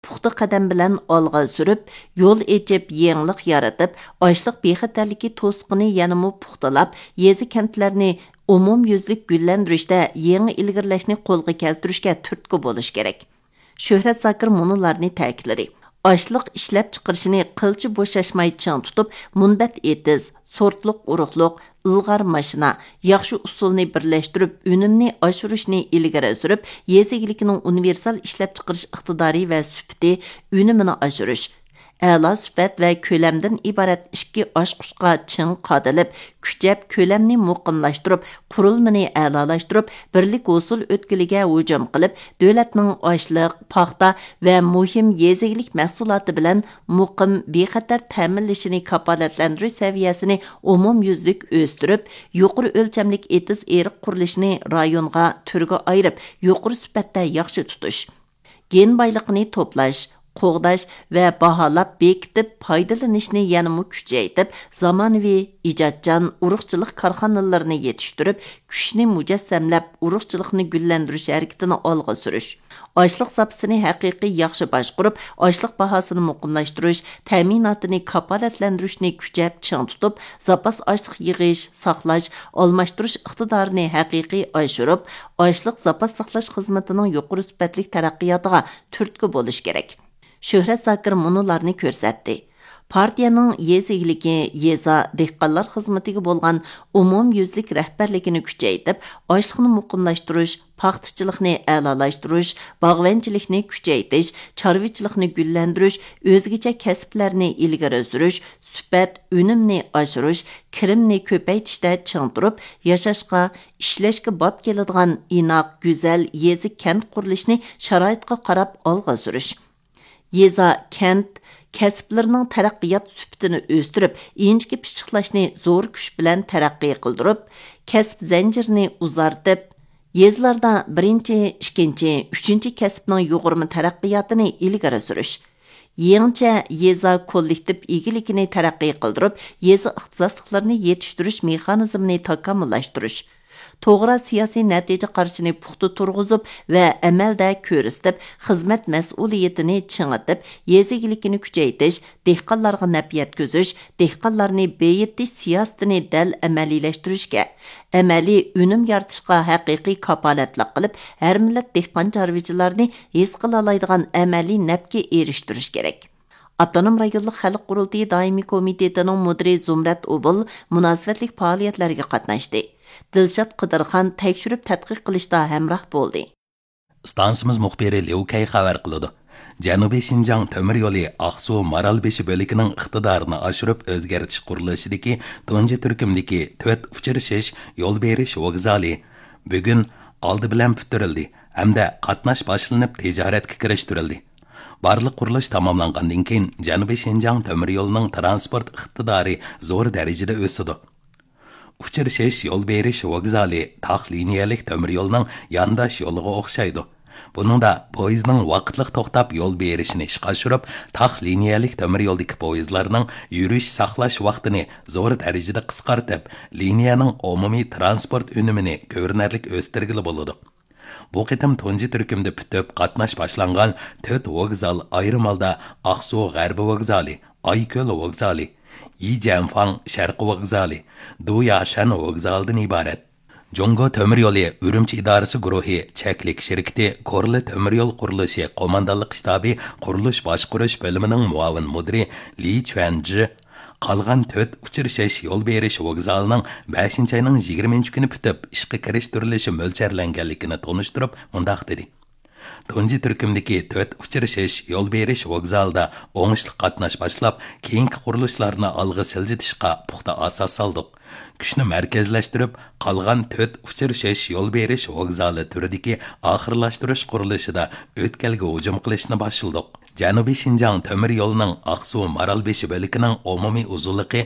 puxta qadam bilan olg'a surib, yo'l echib, yangilik yaratib, ochliq bexatarligi to'sqini yanamı puxtalab, yezi kentlarni umumyuzlik gullantirishda yangi ilgirlashni qo'lga keltirishga turtki bo'lish kerak. Shuhrat Zakir munularni ta'kidladi. Açlıq ishlab chiqarishini qilchi bo'shashmay ching tutib, munbat etiz, sortliq urug'liq, ilg'ar mashina, yaxshi usulni birlashtirib, unumni oshirishni ilgari surib, yezigligining universal ishlab chiqarish iqtidori va sufati unumini oshirish, a'lo sifat va ko'lamdan iborat ikki oshqushqa ching qadilib, kuchab ko'lamni muqimlashtirib, qurilmani a'lolashtirib, birlik usul o'tkiliga hujum qilib, davlatning ochliq, paxta va muhim yeziglik mahsuloti bilan muqim bexatar ta'minlashini kafolatlantirish saviyasini umumyuzlik o'stirib, yuqori o'lchamlik etiz eriq qurilishini rayonga turga ayirib, yuqori sifatda yaxshi tutish, gen boyliqini to'plash, qo'g'dash va baholab bekitib foydalanishni yanamı kuchaytirib, zamonaviy ijodchan urug'chilik korxonalarini yetishtirib, kuchni mujassamlab, urug'chilikni gullantirish harakatini olg'a surish, ochliq zapasini haqiqiy yaxshi boshqarib, ochliq bahosini muqimlashtirish, ta'minotini kafolatlantirishni kuchab ching tutib, zapas ochliq yig'ish, saqlash, almashtirish iqtidorini haqiqiy oshirib, ochliq zapas saqlash xizmatining yuqori sifatli taraqqiyotiga turtki bo'lish kerak. Shuhrat Zakir munularni ko'rsatdi. Partiyaning yezigligi, yeza dehqonlar xizmatiga bo'lgan umumyuzlik rahbarligini kuchaytirib, ochliqni muqimlashtirish, paxtachilikni a'lolashtirish, bog'vanchilikni kuchaytirish, chorvachilikni gullantirish, o'zgacha kasblarni ilgari surish, sifat unumni oshirish, kirimni ko'paytirishda ching turib, yashashga, ishlashga bob keladigan inoq, go'zal yezi kent qurilishini sharoitga qarab olg'a surish. Yeza kent kasblarining taraqqiyot sifatini o'stirib, inchki pishiqlashni zo'r kuch bilan taraqqiy qildirib, kasb zanjirini uzartib, yezlarda 1, 2, 3 kasbning yuqori taraqqiyotini ilgari surish, yangicha yeza kollektiv egiligini taraqqiy qildirib, yeza ixtisosliklarini yetishtirish mexanizmini takomillashtirish, to'g'ri siyosiy natija qarshini puxta turg'izib va amalda ko'rsatib, xizmat mas'uliyatini ching'itib, yezigilikni kuchaytirish, dehqonlarga naf yetkazish, dehqonlarni beyitish siyosatini dal amaliylashtirish, amaliy unum yaratishga haqiqiy kafolatlik qilib, har millat dehqon chorvachilarni his qila oladigan amaliy nafga erishtirish kerak. Avtonom rayonlik xalq qurultiyi doimiy komitetining mudiri Zumrat Ubul munosabatlik faoliyatlarga qatnashdi. Dilshod Qidirxon tekshirib tadqiq qilishda hamroh bo'ldi. Stansimiz muxbiri Levkay xabar qiladi. Janubiy Shinjang temir yo'li Aqsu Maralbeshi bo'likining iqtidorini oshirib o'zgartirish qurilishidagi tunji turkumdagi 4 uchrashish yo'l berish vokzali bugun oldi bilan bitirildi hamda qatnash boshlanib tijoratga kirishtirildi. Barliq qurilish tamomlangandan keyin Janubiy Shinjang temir yo'lining transport iqtidori zo'r darajada o'sadi. Uchrashish yo'l berish vokzali taq liniyalik temir yo'lning yandash yo'liga o'xshaydi. Buningda poyezdning vaqtliq to'xtab yo'l berishini ishga oshirib, taq liniyalik temir yo'ldagi poyezdlarning yurish saqlash vaqtini zo'r darajada qisqartib, liniyaning umumiy transport unumini ko'rinarli o'stirgili bo'ladi. Bu qitim tunji turkumda bitib qatnash boshlangan 4 vokzal ayrim holda Aqsu G'arbi vokzali, Ayko'l vokzali, Yijianfang Sharqi vokzali, Duyashan vokzalidan iborat. Jongo temir yo'li Urumchi idorasi guruhi cheklik shirkati Korli temir yo'l qurilishi qo'mondonlik shtabi qurilish boshqarish bo'limining muavin mudiri Li Chuanji qolgan 4 uchrashish yo'l berish vokzalining 5-oyning 20 kuni bitib ishga kirishtirilishi mo'ljallanganligini tonishtirib mundaq dedi. Tunji turkumdagi 4 uchrashish yo'l berish vokzalida o'ngishli qatnash boshlab, keyingi qurilishlarni olg'a siljitishga puxta asos soldik. Kuchni markazlashtirib, qolgan 4 uchrashish yo'l berish vokzali turidagi oxirlashtirish qurilishida o'tkalga hujum qilishni boshladik. Janubiy Shinjang temir yo'lining Aqsu Maralbeshi bo'likining umumiy uzunligi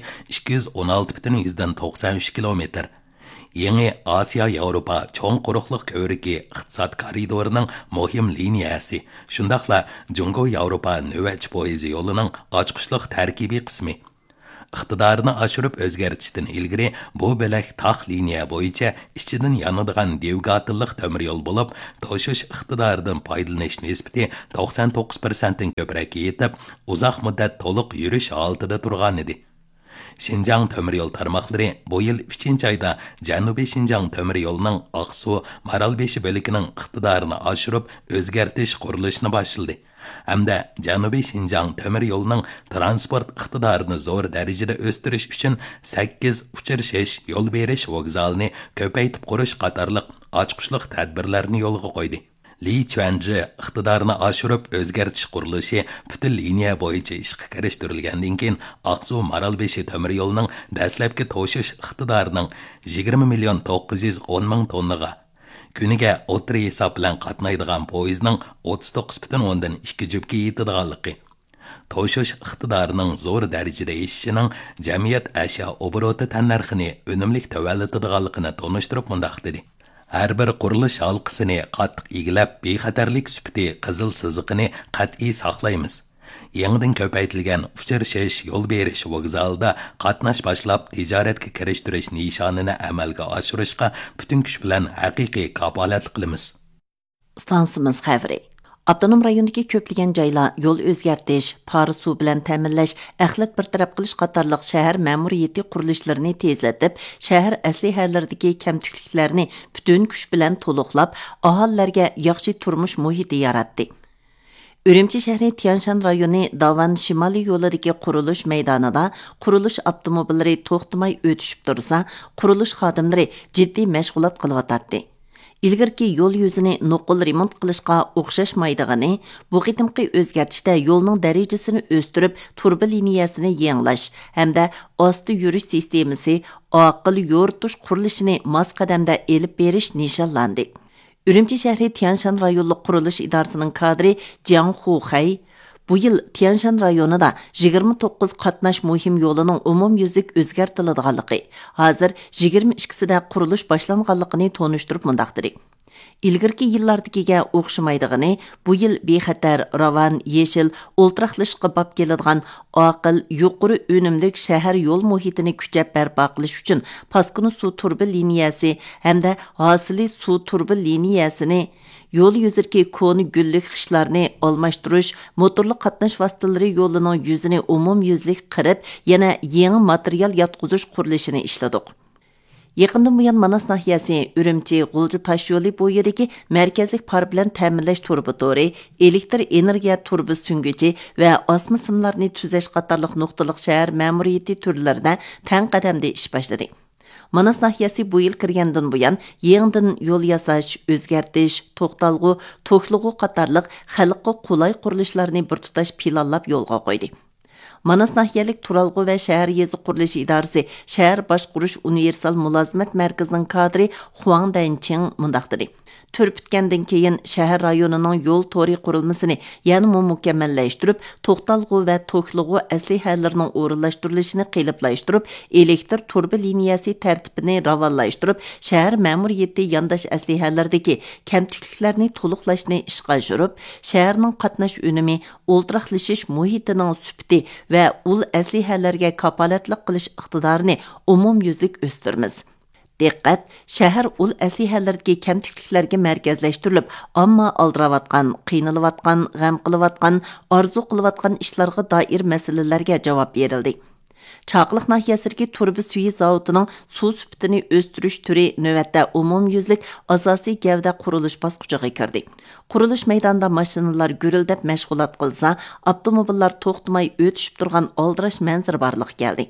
216,93 kilometr. Yangi Osiyo Yevropa cho'ng quruqliq ko'rigi iqtisod koridorining muhim liniyasi, shundaqla Jungo Yevropa navbatchi poyezd yo'lining ochqishliq tarkibiy qismi. iqtidorini oshirib o'zgartishdan ilgari bu bo'lak tog' liniya bo'yicha ichidan yonadigan devgatilliq temir yo'l bo'lib, toshish iqtidoridan foydalanish nisbati 99%dan ko'proq yetib, uzoq muddat to'liq yurish holatida turgan edi. Şinjan temir yol tarmoqlari bu yil 3 oyda Janubiy Şinjan temir yo'lining Aqsu Maralbeshi bo'likining iqtidorini oshirib o'zgartish qurilishini boshladi. Hamda Janubiy Şinjan temir yo'lining transport iqtidorini zo'r darajada o'stirish uchun 8 uchirish yo'l berish vokzalini ko'paytib qurish qatorliq ochqishliq tadbirlarni yo'lga qo'ydi. Li Chuanji iqtidorini oshirib o'zgartish qurilishi butun liniya bo'yicha ishga kirishtirilgandan keyin Aqsu Maralbeshi temir yo'lining dastlabki to'shish iqtidorining 20 million 910 ming tonnaga, kuniga o'tri hisob bilan qatnaydigan poyezdning 39,2 jubga yetadiganligi, to'shish iqtidorining zo'r darajada eshishining jamiyat ashyo obroti tannarxini unumli tavallatadiganligini tonishtirib mundaq dedi. Har bir qurilish halqasini qattiq egilab, bexatarlik sufati qizil siziqini qat'iy saqlaymiz. Yangidan ko'paytirilgan uchirish yo'l berish vokzalida qatnash boshlab tijoratga kirishtirish nishonini amalga oshirishga butun kuch bilan haqiqiy kafolat qilamiz. Stansimiz xavri. Abdunum rayonidagi ko'plagan joylar yo'l o'zgartish, pari suv bilan ta'minlash, axlat bartaraf qilish qatorliq shahar ma'muriyati qurilishlarini tezlatib, shahar aslihalardagi kamchiliklarni butun kuch bilan to'liqlab, aholilarga yaxshi turmush muhiti yaratdi. Ürümçi şəhri Tianshan rayoni Davan Şimali yo'lidagi qurilish maydonida qurilish avtomobillari to'xtamay o'tishib tursa, qurilish xodimlari jiddiy mashg'ulot qilyotdi. İlgirki yo'l yuzini nuqul remont qilishga o'xshashmaydigani, bu qitimqi o'zgartishda yo'lning darajasini o'stirib, turba liniyasini yangilash hamda osti yurish sistemasi oqil yo'rtish qurilishini mos qadamda elib berish nishonlandi. Ürümçi şəhri Tianshan rayonluq qurilish idorasining kadri Jiang Huxay bu yil Tianshan rayonida 29 qatnash muhim yo'lining umumyuzlik o'zgartirilganligi, hozir 22sida qurilish boshlanganligini tonishtirib mundaq dedi. İlgirki yillardagiga o'xshamaydigani, bu yil bexatar, ravan, yeshil, o'ltiraqlashqa bab keladigan aqil, yuqori unumlik shahar yo'l muhitini kuchab barpo qilish uchun paskuni suv turbi liniyasi hamda hosili suv turbi liniyasini yo'l yuzidagi koni gullik xishlarni almashtirish, motorli qatnash vositalari yo'lining yuzini umumyuzlik qirib, yana yangi material yotqizish qurilishini ishladik. Yaqindan buyon Manas nahiyasi Ürümçi G'ulji tosh yo'li bo'yidagi markaziy par bilan ta'minlash turbi to'ri, elektr energiya turbi sungichi va osma simlarni tuzash qatorliq nuqtaliq shahar ma'muriyati turlarida tang qadamda ish boshladi. Manas nahiyasi bu yil kirgandan buyon yangidan yo'l yasash, o'zgartish, to'xtalg'u, to'qlig'u qatorliq xalqqa qulay qurilishlarni bir tutash planlab yo'lga qo'ydi. Manas nahiyalik Turalg'u va shahar yezi qurilishi idorasi shahar boshqurish universal mulozimat markazining kadri Huang Danching mundaq dedi. Turpitgandan keyin shahar rayonining yo'l to'ri qurilmasini yanada mukammallashtirib, to'xtalg'u va to'qlig'u aslihalarining o'rinlashtirilishini qiyinlashtirib, elektr turbi liniyasi tartibini ravonlashtirib, shahar ma'muriyati yondash aslihalardagi kamchiliklarni to'liqlashni ishga oshirib, shaharning qatnash unumi, o'ltiraqlashish muhitining sufati va ul aslihalarga kafolatlik qilish iqtidorini umumyuzlik o'stiramiz. Diqqat, shahar ul aslihalardagi kamchiliklarga markazlashtirilib, ammo aldiravotgan, qiynalayotgan, g'am qilayotgan, orzu qilayotgan ishlarga doir masalalarga javob berildi. Chaqliq nahiyasidagi turbi suyi zavodining suv sifatini o'stirish turi navbatda umumyuzlik asosiy gavda qurilish bosqichiga kirdi. Qurilish maydonida mashinalar gurildab mashg'ulot qilsa, avtomobillar to'xtamay o'tishib turgan aldirash manzara borliq keldi.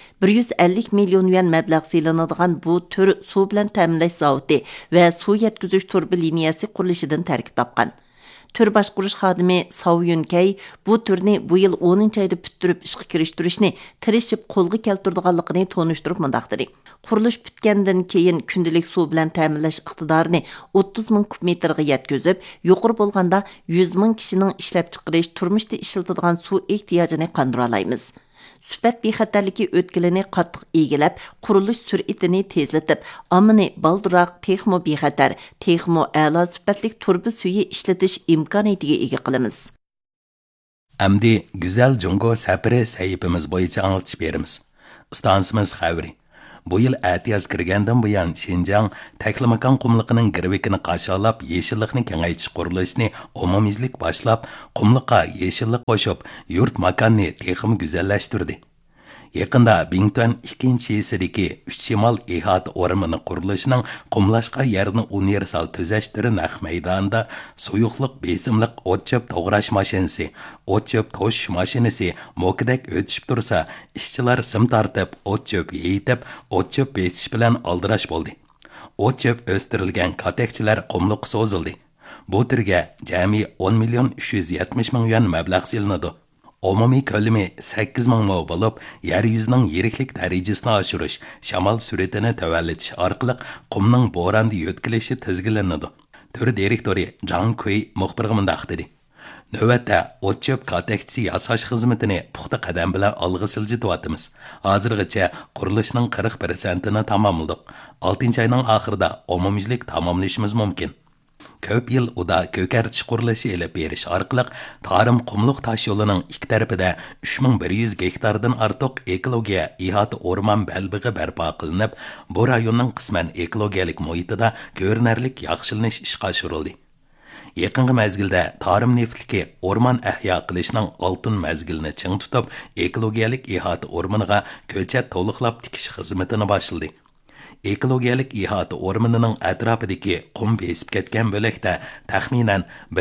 150 million yuan mablag' silinadigan bu tür suv bilan ta'minlash zavodi va suv yetkazish turbi liniyasi qurilishidan tarkib topgan. Tür boshqurish xodimi Sao Yunkay bu turni bu yil 10-oyda bitirib ishga kirishtirishni tirishib qo'lga keltirganligini tonishtirib mundaq dedi. Qurilish bitgandan keyin kundalik suv bilan ta'minlash iqtidorini 30 ming kub metrga yetkazib, yuqori bo'lganda 100 ming kishining ishlab chiqarish, turmushda ishlatadigan suv ehtiyojini qondira olamiz. Sübət bexatarligi o'tkilini qattiq egilab, qurilish sur'atini tezlatib, omini balduroq texmo bexatar, texmo a'lo sübətlik turbi suyi ishlatish imkoniyatiga ega qilamiz. Amdi Güzel Jungo safari sahifamiz bo'yicha anglitib beramiz. Stansimiz xəbri. Bu yıl ətiyaz kirgandan buyan Şinjan Taklimakan qumliqining girvikini qaşalab, yeşillikni kengaytish qurilishini umumiylik boshlab, qumliqqa yeşillik qo'shib, yurt makonni texmi go'zallashtirdi. Yaqinda Bingtuan 2-yesidagi 3 shimol ihot o'rimini qurilishining qumlashqa yerni universal tuzash naq maydonida suyuqliq besimliq o'tchop to'g'rash mashinasi, o'tchop to'shish mashinasi mo'kidek o'tishib tursa, ishchilar sim tortib, o'tchop yeyitib, o'tchop besish bilan aldirash bo'ldi. O'tchop o'stirilgan katekchilar qumliq so'zildi. Bu turga jami 10 million 370 ming yuan mablag' silinadi. Umumiy ko'lami 8 ming mo bo'lib, yer yuzining yiriklik darajasini oshirish, shamol sur'atini tavallitish orqali qumning bo'ronda yo'tkilishi tizginlanadi. Turi direktori Zhang Kui muxbirga mundaq dedi. Navbatda o'tchop katekchisi yasash xizmatini puxta qadam bilan olg'a siljityapmiz. Hozirgacha qurilishning 40%ni tamomladik. 6-oyning oxirida umumiylik tamomlashimiz mumkin. Ko'p yil uda ko'kartish qurilishi elib berish orqali Tarim qumliq tosh yo'lining ikki tarafida 3100 gektardan ortiq ekologiya ihota o'rmon balbig'i barpo qilinib, bu rayonning qisman ekologiyalik muhitida ko'rinarlik yaxshilanish ishga oshirildi. Yaqingi mezgilda Tarim neftliki o'rmon ahyo qilishning oltin mezgilini ching tutib, ekologiyalik ihota o'rmoniga ko'chat to'liqlab tikish xizmatini boshladi. Ekologiyalik ihota o'rmonining atrofidagi qum besib ketgan bo'lakda taxminan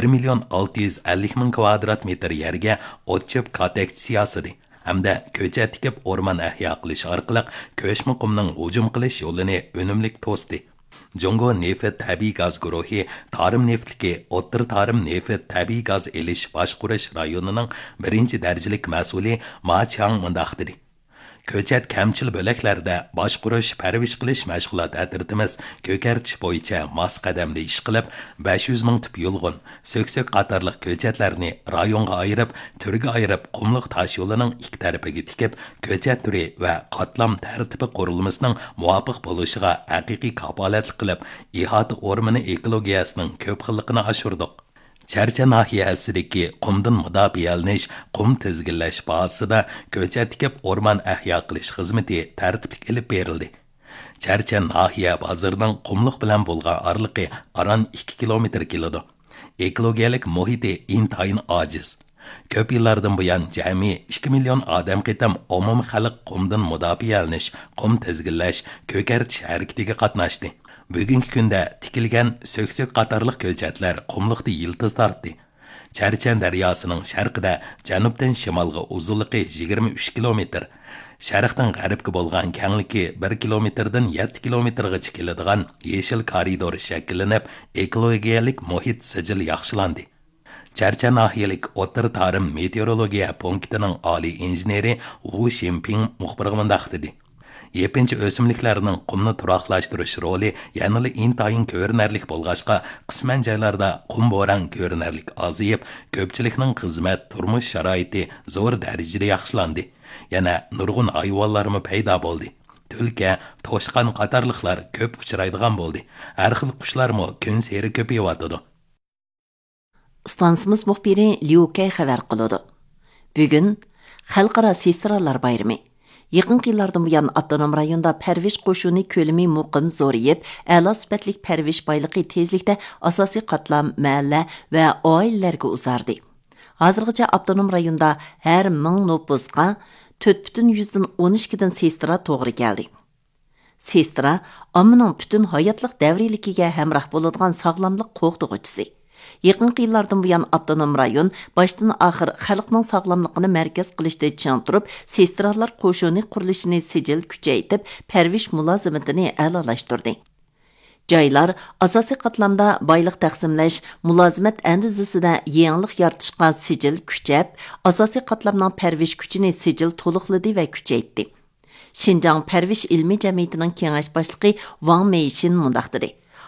1,650 ming kvadrat metr yerga o'tchop katekchisi yasadi hamda ko'chat tikib o'rmon ahyo qilish orqali ko'shma qumning hujum qilish yo'lini unumlik to'sdi. Jungo neft tabiiy gaz guruhi Tarim neftliki O'ttir Tarim neft tabiiy gaz elish boshqurish rayonining 1-darajalik mas'uli Ma Chang mundaq dedi. Ko'chat kamchil bo'laklarda boshqurish, parvish qilish mashg'ulot atirtimiz ko'kartish bo'yicha mos qadamda ish qilib, 500 ming tip yo'lg'on, so'ksok qatorliq ko'chatlarni rayonga ayirib, turga ayirib, qumliq tosh yo'lining ikki tarafiga tikib, ko'chat turi va qatlam tartibi qurilmasining muvofiq bo'lishiga haqiqiy kafolatlik qilib, ihota o'rmoni ekologiyasining ko'p xilligini oshirdik. Charcha nahiyasidagi qumdan mudofiyalanish, qum tizginlash bahsida ko'chat tikib o'rmon ahyo qilish xizmati tartibga ilib berildi. Charcha nahiya bozorining qumliq bilan bo'lgan orliqi aran 2 kilometr keladi. Ekologiyalik muhiti intayin ojiz. Ko'p yillardan buyon jami 2 million odam qitam umumiy xalq qumdan mudofiyalanish, qum tizginlash, ko'kartish harakatiga qatnashdi. Bugungi kunda tikilgan so'ksok qatorliq ko'chatlar qumliqda yiltiz tortdi. Charchan daryosining sharqida janubdan shimolga uzunligi 23 kilometr, sharqdan g'arbga bo'lgan kengligi 1 kilometrdan 7 kilometrgacha keladigan yeshil koridor shakllanib, ekologiyalik muhit sijil yaxshilandi. Charchan nahiyalik O'ttir Tarim meteorologiya punktining oliy injeneri Wu Ximping muxbirga mundaq dedi. Yepinchi o'simliklarning qumni turaqlashtirish roli yanada intayin ko'rinarlik bo'lg'achqa, qisman joylarda qum bo'ron ko'rinarlik ozayib, ko'pchilikning xizmat, turmush sharoiti zo'r darajada yaxshilandi. Yana nurg'un hayvonlarmi paydo bo'ldi. Tulka, to'shqon qatorliqlar ko'p uchraydigan bo'ldi. Har xil qushlarmi kun seri ko'payotdi. Stansimiz muxbiri Liu Kay xabar qiladi. Bugun Xalqaro sestralar bayrami. Yaqin yillardan buyon avtonom rayonda parvish qo'shuni ko'lami muqim zo'rayib, a'lo sifatli parvish boyligi tezlikda asosiy qatlam, mahalla va oilalarga uzardi. Hozirgacha avtonom rayonda har 1000 nopusga 4,12 dan sestra to'g'ri keldi. Sestra ommaning butun hayotlik davriyligiga hamroh bo'ladigan sog'lomlik qo'g'dug'ichisi. Yaqinqi yillardan buyon avtonom rayon boshdan oxir xalqning sog'lomligini markaz qilishda chang turib, sestralar qo'shuni qurilishini sijil kuchaytirib, parvish mulozimatini a'lolashtirdi. Joylar asosiy qatlamda boylik taqsimlash, mulozimat andizasida yangilik yaratishga sijil kuchab, asosiy qatlamning parvish kuchini sijil to'liqladi va kuchaytirdi. Xinjiang Parvish ilmiy jamiyatining kengash boshlig'i Wang Meishin mundaq dedi.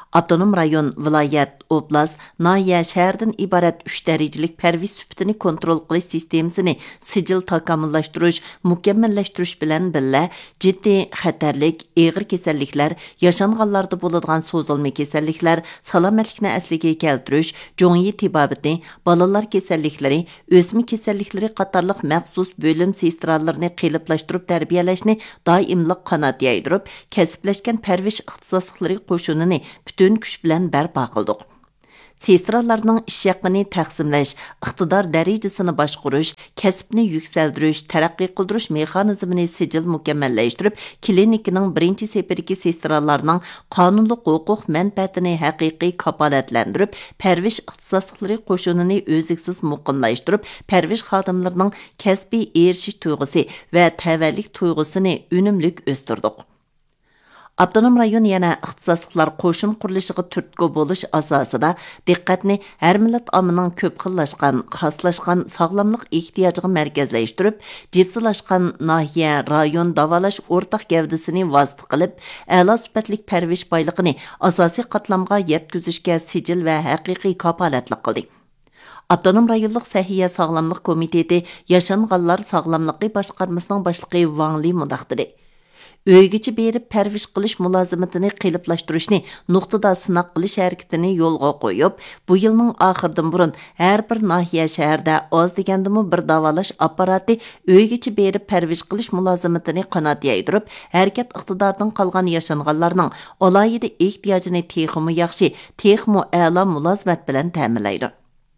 Avtonom rayon, viloyat, oblast, nahiye, şəhərdən ibarət 3 dərəcəlik pərviş sübtini kontrol qilish sistemasini sicil takomillashtirish, mukammallashtirish bilan birga ciddi, xatarlik, ağır kasalliklar, yaşanğanlarda bo'ladigan so'zilma kasalliklar, salomatlikni asliga keltirish, jo'nyi tibobati, bolalar kasalliklari, o'sma kasalliklari qatorliq maxsus bo'lim sestralarini qiliplashtirib tarbiyalashni doimliq qanot yaydirib, kasblashgan pərviş ixtisosliklari qo'shinini butun kuch bilan barpo qildik. Sestralarning ish haqini taqsimlash, iqtidor darajasini boshqarish, kasbni yuksaltirish, taraqqiy qildirish mexanizmini sijil mukammallashtirib, klinikaning birinchi sepiridagi sestralarning qonunli huquq manfaatini haqiqiy kapolatlantirib, pərviş ixtisosliklari qo'shinini o'ziksiz muqimlashtirib, pərviş xodimlarining kasbiy erishish tuyg'usi va tavallik tuyg'usini unumli o'stirdik. Avtonom rayon yana ixtisosliklar qo'shin qurilishiga turtki bo'lish asosida diqqatni har millat ommaning ko'p xillashgan, xoslashgan sog'lomlik ehtiyojiga markazlashtirib, jipsilashgan nahiya, rayon davolash o'rtaq gavdasini vosita qilib, a'lo sifatli pərviş boyligini asosiy qatlamga yetkazishga sijil va haqiqiy kapolatlik qildi. Avtonom rayonlik Sahiya sog'lomlik komiteti Yaşanğanlar sog'lomligi boshqarmasining boshlig'i Wang Li mundaqdir. Öйгічі berib pərviş qilish mulozimatini qiliblaştırışni nuqtada sınaq qilish hareketini yo'lga qo'yib, bu yilning oxiridan burun har bir nahiya shaharda oz degandimi bir davolash apparati öйгічі berib pərviş qilish mulozimatini qanot yaydirib, harakat iqtidoridan qolgan yaşanğanlarning alohida ehtiyojini texmi yaxshi, texmi a'lo mulozimat bilan ta'minlaydi.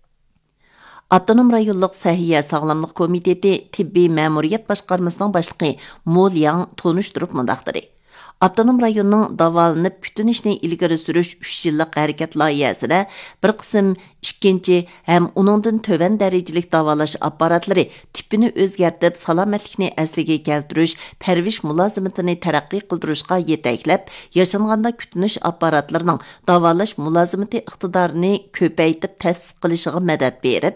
Avtonom rayonluq Sahiya sog'lomlik komiteti tibbiy ma'muriyat boshqarmasining boshlig'i Mo Liang tonishtirib mundaqdir. Avtonom rayonning davolanib butun ishni ilgari surish 3 yillik harakat loyihasida bir qism ikkinchi ham uningdan tovan darajalik davolash apparatlari tipini o'zgartib, salomatlikni asliga keltirish, pərviş mulozimatini taraqqiy qildirishga yetaklab, yaşanganda kutinish apparatlarining davolash mulozimati iqtidorini ko'paytib ta'sis qilishiga madad berib,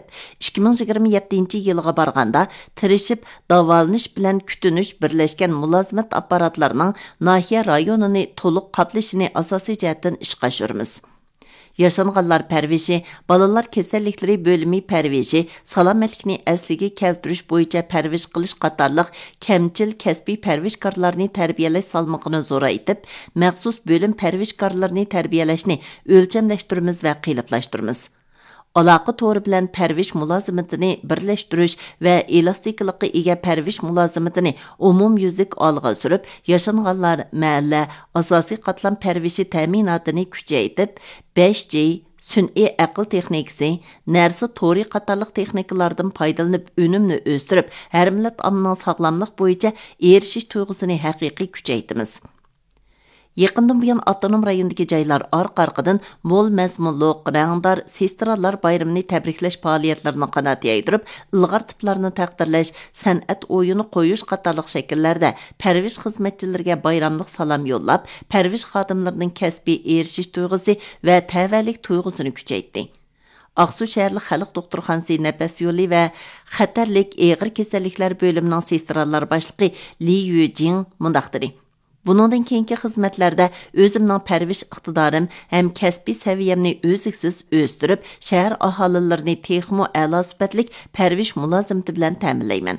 2027-yilga borganda tirishib davolanish bilan kutinish birlashgan mulozimat apparatlarining nahiya rayonini to'liq qaplashini asosiy jihatdan ishga oshiramiz. Yaşanğanlar pərvişi, balalar kasalliklari bölümü pərvişi, salomatlikni asliga keltirish bo'yicha pərviş qilish qatorliq kamchil kasbiy pərvişkorlarni tarbiyalash salmog'ini zo'raytib, maxsus bo'lim pərvişkorlarni tarbiyalashni o'lchamlashtiramiz va qiyinlashtiramiz. Aloqa to'ri bilan pərviş mulozimatini birlashtirish va elastiklikqa ega pərviş mulozimatini umumyuzlik olg'a surib, yaşanğanlar mahalla asosiy qatlam pərvishi ta'minotini kuchaytirib, 5G sun'iy aql texnikasi, narsa to'ri qatorliq texnikalardan foydalanib unumni o'stirib, har millat ommaning sog'lomlik bo'yicha erishish tuyg'usini haqiqiy kuchaytiramiz. Yaqindan buyon avtonom rayondagi joylar orqa-orqadan mo'l mazmunliq, rangdor sestralar bayramini tabriklash faoliyatlarini qanot yaydirib, ilg'or tiplarni taqdirlash, san'at o'yini qo'yish qatorliq shakllarda pərviş xizmatchilariga bayramlik salom yo'llab, pərviş xodimlarining kasbiy erishish tuyg'usi va tavallik tuyg'usini kuchaytirdi. Aqsu shaharlik xalq doktorxonasi nafas yo'li va xatarlik og'ir kasalliklar bo'limining sestralar boshlig'i Li Yujing mundaqdir. Buningdan keyingi xizmatlarda o'zimning pərviş iqtidorim ham kasbiy saviyamni o'ziksiz o'stirib, shahar aholilarini texmo a'lo sifatli pərviş mulozimati bilan ta'minlayman.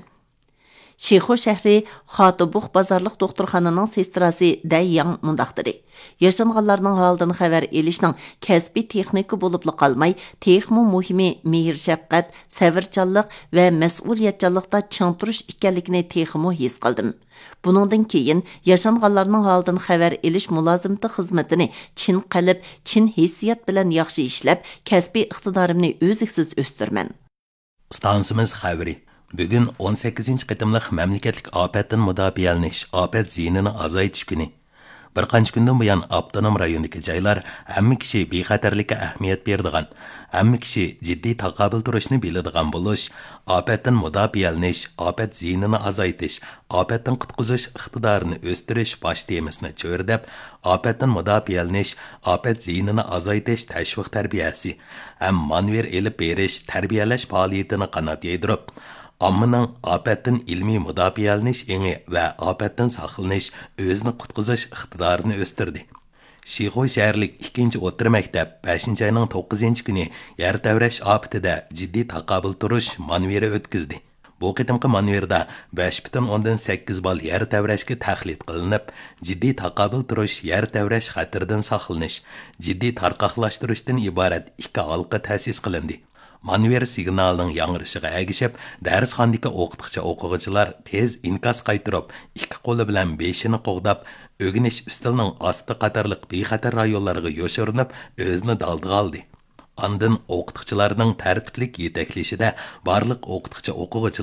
Shexo shahri Xotibux bozorliq doktorxonaning sestrasi Dayyang mundaqdir. Yaşanğanlarning holidan xabar elishning kasbiy texnika bo'lib qolmay, texmo muhimi mehr shafqat, sabrchanlik va mas'uliyatchanlikda ching turish ekanligini texmo his qildim. Buningdan keyin yaşanğanlarning holidan xabar elish mulozimati xizmatini chin qalb, chin hissiyat bilan yaxshi ishlab, kasbiy iqtidorimni o'ziksiz o'stirman. Stansimiz xabari. Bugun 18-ci qitimliq mamlakatlik ofatdan mudofialanish, ofat ziyinini azaytish kuni. Bir qancha kundan buyon avtonom rayondagi joylar hamma kishi bexatarlikka ahamiyat beradigan, hamma kishi jiddiy taqobil turishni biladigan bo'lish, ofatdan mudofialanish, ofat ziyinini azaytish, ofatdan qutqizish iqtidorini o'stirish bosh temasini cho'rdab, ofatdan mudofialanish, ofat ziyinini azaytish tashviq tarbiyasi, ham manver elib berish, tarbiyalash faoliyatini qanot yaydirib, ommaning ofatdan ilmiy mudofialanish engi va ofatdan saqlanish, o'zini qutqizish iqtidorini o'stirdi. Şixoy şəhərlik 2-ci o'rta məktəb 5-ci ayının 9-cu günü yer təvrəş afətində ciddi taqabül turuş manevri ötküzdi. Bu qitimqi manverda 5,8 bal yer təvrəşki təxlit qılınıb, ciddi taqabül turuş yer təvrəş xətirindən saqlanış, ciddi tarqaqlaşdırışdan ibarət 2 halqa təsis qılındı. Manver signalının yangrışıga əgişib, dərsxandakı o'qituvchi o'quvchilar tez inkas qaytirib, 2 qo'li bilan beshini qo'g'dab, o'g'inish ustilining osti qatorliq bexatar rayonlarga yo'shirinib, o'zini daldiga oldi. Andın o'qituvchilarning tartiblik yetaklashida barliq o'qituvchi o'quvchilar